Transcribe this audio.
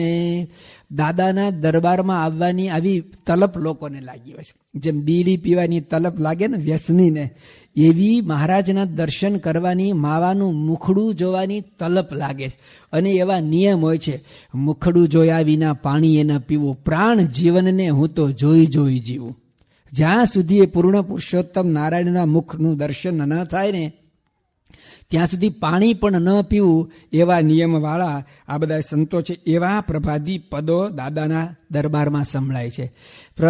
દાદાના દરબારમાં આવવાની આવી તલપ લોકોને લાગી હોય છે. જેમ બીડી પીવાની તલપ લાગે ને વ્યસનીને, એવી મહારાજના દર્શન કરવાની, માવાનું મુખડું જોવાની તલપ લાગે છે. અને એવા નિયમ હોય છે, મુખડું જોયા વિના પાણી એ ન પીવું, પ્રાણ જીવનને હું તો જોઈ જોઈ જીવું. જ્યાં સુધી એ પૂર્ણ પુરુષોત્તમ નારાયણના મુખનું દર્શન ન થાય ને ત્યાં સુધી પાણી પણ ન પીવું, એવા નિયમવાળા આ બધા સંતો છે. એવા પ્રભાદી પદો દાદાના દરબારમાં સંભળાય છે.